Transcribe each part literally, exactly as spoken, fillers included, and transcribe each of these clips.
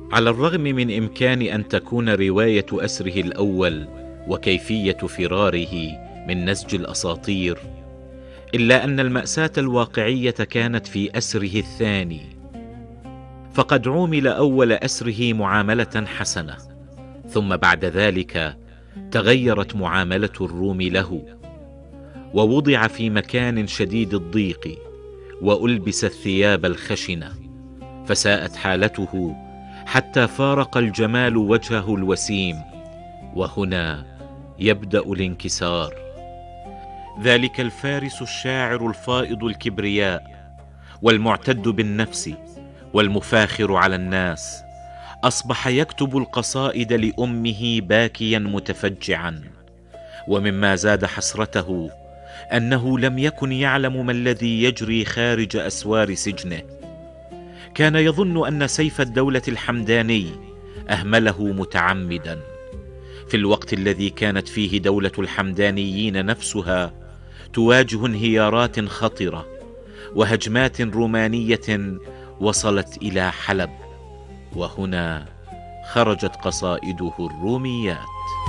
على الرغم من إمكان أن تكون رواية أسره الأول وكيفية فراره من نسج الأساطير، إلا أن المأساة الواقعية كانت في أسره الثاني، فقد عومل أول أسره معاملة حسنة، ثم بعد ذلك تغيرت معاملة الروم له، ووضع في مكان شديد الضيق، وألبس الثياب الخشنة، فساءت حالته حتى فارق الجمال وجهه الوسيم. وهنا يبدأ الانكسار. ذلك الفارس الشاعر الفائض الكبرياء والمعتد بالنفس والمفاخر على الناس أصبح يكتب القصائد لأمه باكيا متفجعا، ومما زاد حسرته أنه لم يكن يعلم ما الذي يجري خارج أسوار سجنه. كان يظن أن سيف الدولة الحمداني أهمله متعمدا، في الوقت الذي كانت فيه دولة الحمدانيين نفسها تواجه انهيارات خطرة وهجمات رومانية وصلت إلى حلب. وهنا خرجت قصائده الروميات.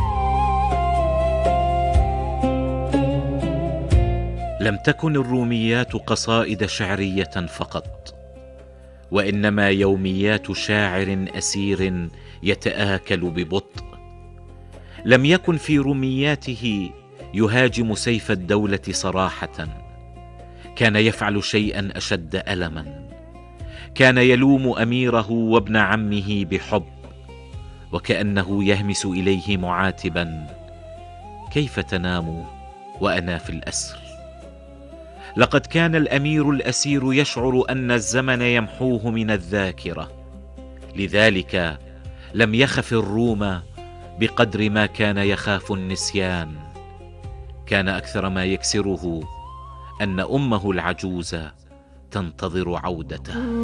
لم تكن الروميات قصائد شعرية فقط، وإنما يوميات شاعر أسير يتآكل ببطء. لم يكن في رومياته يهاجم سيف الدولة صراحة، كان يفعل شيئا أشد ألما، كان يلوم أميره وابن عمه بحب، وكأنه يهمس إليه معاتبا: كيف تنام وأنا في الأسر؟ لقد كان الأمير الأسير يشعر أن الزمن يمحوه من الذاكرة، لذلك لم يخف الروم بقدر ما كان يخاف النسيان. كان أكثر ما يكسره أن أمه العجوز تنتظر عودته.